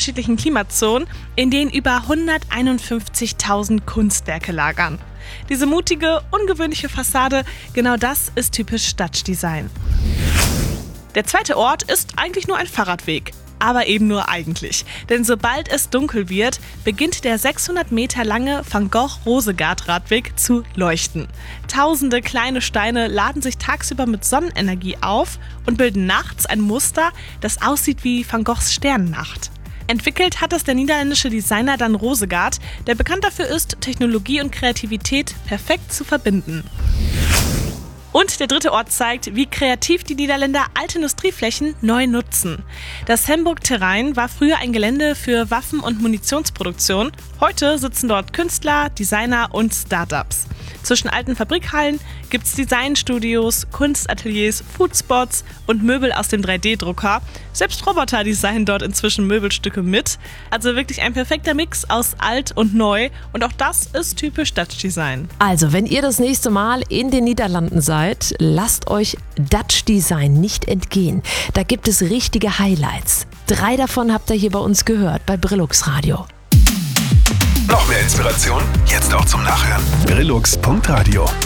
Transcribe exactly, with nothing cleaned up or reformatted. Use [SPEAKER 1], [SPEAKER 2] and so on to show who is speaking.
[SPEAKER 1] unterschiedlichen Klimazonen, in denen über hunderteinundfünfzigtausend Kunstwerke lagern. Diese mutige, ungewöhnliche Fassade, genau das ist typisch Dutch-Design. Der zweite Ort ist eigentlich nur ein Fahrradweg. Aber eben nur eigentlich. Denn sobald es dunkel wird, beginnt der sechshundert Meter lange Van Gogh-Rosegard-Radweg zu leuchten. Tausende kleine Steine laden sich tagsüber mit Sonnenenergie auf und bilden nachts ein Muster, das aussieht wie Van Goghs Sternennacht. Entwickelt hat es der niederländische Designer Dan Rosegard, der bekannt dafür ist, Technologie und Kreativität perfekt zu verbinden. Und der dritte Ort zeigt, wie kreativ die Niederländer alte Industrieflächen neu nutzen. Das Hemburg-Terrein war früher ein Gelände für Waffen- und Munitionsproduktion. Heute sitzen dort Künstler, Designer und Startups. Zwischen alten Fabrikhallen gibt es Designstudios, Kunstateliers, Foodspots und Möbel aus dem drei D Drucker. Selbst Roboter designen dort inzwischen Möbelstücke mit. Also wirklich ein perfekter Mix aus alt und neu. Und auch das ist typisch Dutch Design.
[SPEAKER 2] Also, wenn ihr das nächste Mal in den Niederlanden seid, lasst euch Dutch Design nicht entgehen. Da gibt es richtige Highlights. Drei davon habt ihr hier bei uns gehört, bei Brillux Radio.
[SPEAKER 3] Noch mehr Inspiration? Jetzt auch zum Nachhören. brillux punkt radio